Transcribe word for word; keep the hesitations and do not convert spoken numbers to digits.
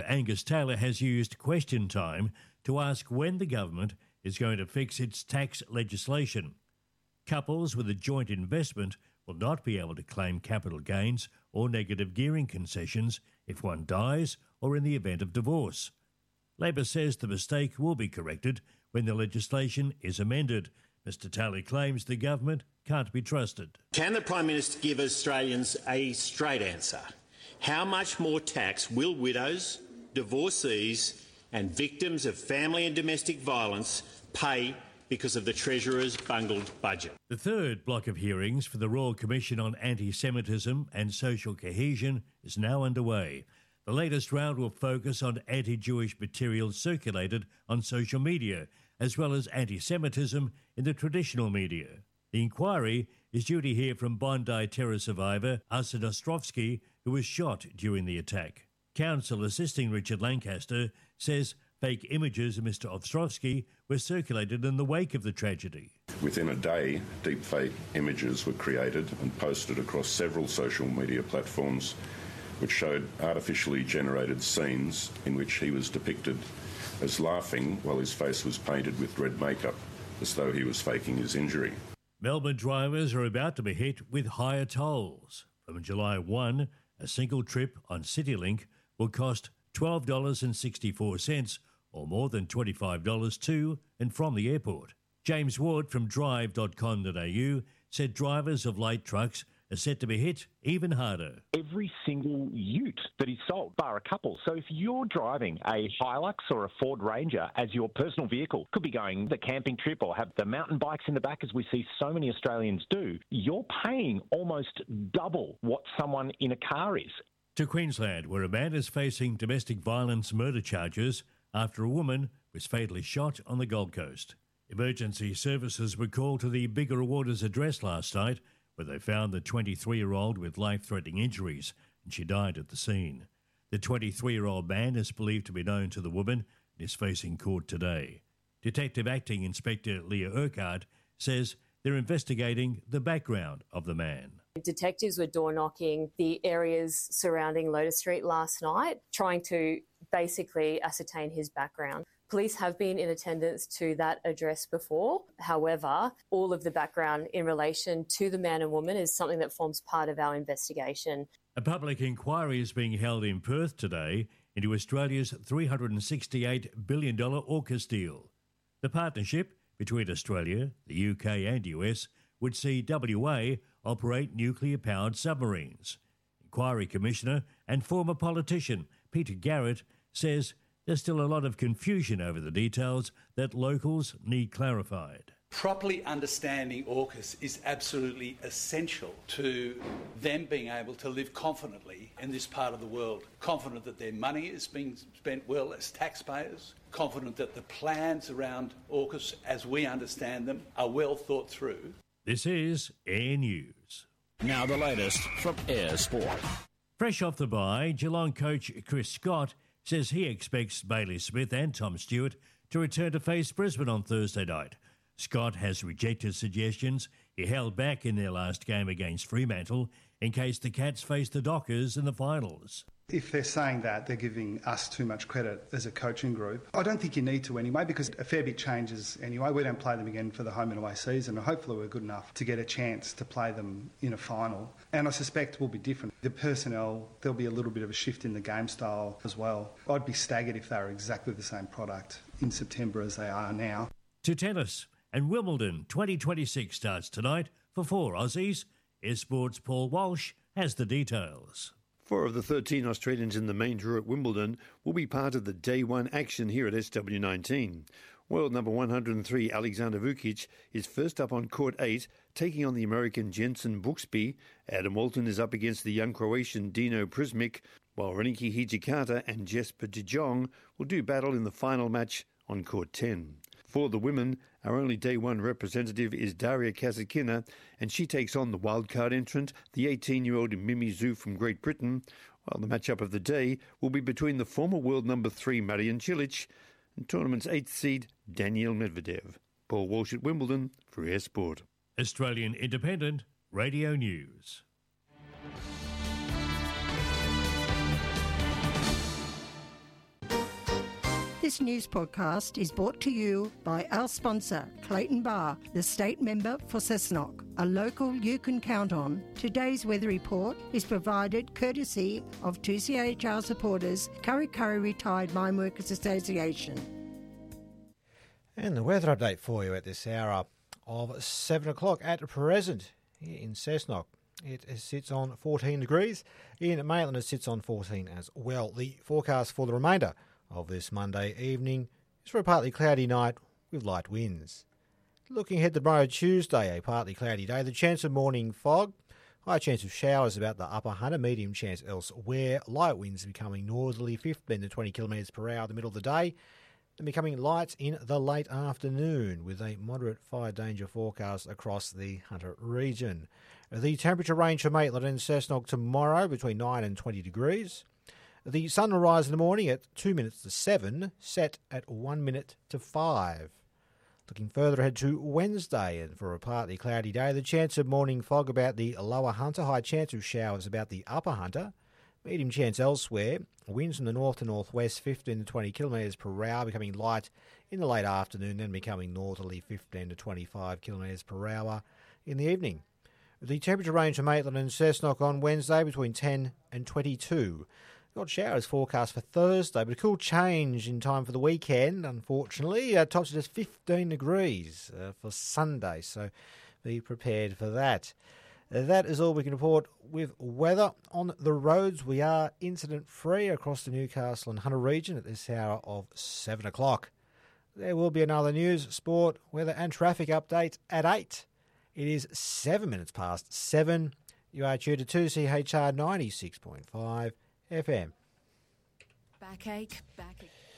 Angus Taylor has used Question Time to ask when the government is going to fix its tax legislation. Couples with a joint investment will not be able to claim capital gains or negative gearing concessions if one dies or in the event of divorce. Labor says the mistake will be corrected when the legislation is amended. Mister Taylor claims the government can't be trusted. Can the Prime Minister give Australians a straight answer? How much more tax will widows, divorcees and victims of family and domestic violence pay because of the Treasurer's bungled budget? The third block of hearings for the Royal Commission on Anti-Semitism and Social Cohesion is now underway. The latest round will focus on anti-Jewish material circulated on social media, as well as anti-Semitism in the traditional media. The inquiry is due to hear from Bondi terror survivor Asen Ostrovsky, who was shot during the attack. Counsel assisting Richard Lancaster says fake images of Mister Ostrovsky were circulated in the wake of the tragedy. Within a day, deepfake images were created and posted across several social media platforms, which showed artificially generated scenes in which he was depicted as laughing while his face was painted with red makeup, as though he was faking his injury. Melbourne drivers are about to be hit with higher tolls. From July first, a single trip on CityLink will cost twelve dollars sixty-four, or more than twenty-five dollars to and from the airport. James Ward from drive dot com dot a u said drivers of light trucks are set to be hit even harder. Every single ute that is sold, bar a couple. So if you're driving a Hilux or a Ford Ranger as your personal vehicle, could be going the camping trip or have the mountain bikes in the back, as we see so many Australians do, you're paying almost double what someone in a car is. To Queensland, where a man is facing domestic violence murder charges after a woman was fatally shot on the Gold Coast. Emergency services were called to the Bigger Waters address last night, where they found the twenty-three-year-old with life-threatening injuries, and she died at the scene. The twenty-three-year-old man is believed to be known to the woman and is facing court today. Detective Acting Inspector Leah Urquhart says they're investigating the background of the man. Detectives were door-knocking the areas surrounding Lotus Street last night, trying to basically ascertain his background. Police have been in attendance to that address before. However, all of the background in relation to the man and woman is something that forms part of our investigation. A public inquiry is being held in Perth today into Australia's three hundred sixty-eight billion dollars AUKUS deal. The partnership between Australia, the U K and U S would see W A operate nuclear-powered submarines. Inquiry Commissioner and former politician Peter Garrett says there's still a lot of confusion over the details that locals need clarified. Properly understanding AUKUS is absolutely essential to them being able to live confidently in this part of the world, confident that their money is being spent well as taxpayers, confident that the plans around AUKUS, as we understand them, are well thought through. This is Air News. Now the latest from Air Sport. Fresh off the bye, Geelong coach Chris Scott says he expects Bailey Smith and Tom Stewart to return to face Brisbane on Thursday night. Scott has rejected suggestions he held back in their last game against Fremantle in case the Cats face the Dockers in the finals. If they're saying that, they're giving us too much credit as a coaching group. I don't think you need to anyway, because a fair bit changes anyway. We don't play them again for the home and away season, and hopefully we're good enough to get a chance to play them in a final. And I suspect will be different. The personnel, there'll be a little bit of a shift in the game style as well. I'd be staggered if they were exactly the same product in September as they are now. To tennis, and Wimbledon twenty twenty-six starts tonight for four Aussies. Air Sports' Paul Walsh has the details. Four of the thirteen Australians in the main draw at Wimbledon will be part of the day one action here at S W nineteen. World number one hundred three Alexander Vukic is first up on court eight, taking on the American Jensen Brooksby. Adam Walton is up against the young Croatian Dino Prismic, while Reniki Hijikata and Jesper de Jong will do battle in the final match on court ten. For the women, our only day one representative is Daria Kasatkina, and she takes on the wildcard entrant, the eighteen-year-old Mimi Zhu from Great Britain, while the matchup of the day will be between the former world number three Marian Cilic and tournament's eighth seed Daniil Medvedev. Paul Walsh at Wimbledon for Air Sport. Australian Independent Radio News. This news podcast is brought to you by our sponsor, Clayton Bar, the state member for Cessnock, a local you can count on. Today's weather report is provided courtesy of two C H R supporters, Kurri Kurri Retired Mine Workers Association. And the weather update for you at this hour of seven o'clock at present here in Cessnock. It sits on fourteen degrees. In Maitland, it sits on fourteen as well. The forecast for the remainder of this Monday evening is for a partly cloudy night with light winds. Looking ahead to tomorrow, Tuesday, a partly cloudy day. The chance of morning fog. High chance of showers about the upper Hunter. Medium chance elsewhere. Light winds becoming northerly, fifteen to twenty kilometres per hour in the middle of the day. And becoming light in the late afternoon with a moderate fire danger forecast across the Hunter region. The temperature range for Maitland and Cessnock tomorrow between nine and twenty degrees. The sun will rise in the morning at two minutes to seven, set at one minute to five. Looking further ahead to Wednesday, and for a partly cloudy day, the chance of morning fog about the lower Hunter, high chance of showers about the upper Hunter. Medium chance elsewhere. Winds from the north to northwest, fifteen to twenty kilometres per hour, becoming light in the late afternoon, then becoming northerly, fifteen to twenty-five kilometres per hour in the evening. The temperature range for Maitland and Cessnock on Wednesday between ten and twenty-two. Got showers forecast for Thursday, but a cool change in time for the weekend, unfortunately. Uh, tops at just fifteen degrees uh, for Sunday, so be prepared for that. That is all we can report with weather. On the roads, we are incident-free across the Newcastle and Hunter region at this hour of seven o'clock. There will be another news, sport, weather and traffic update at eight. It is seven minutes past seven. You are tuned to two C H R ninety-six point five F M. Backache, backache.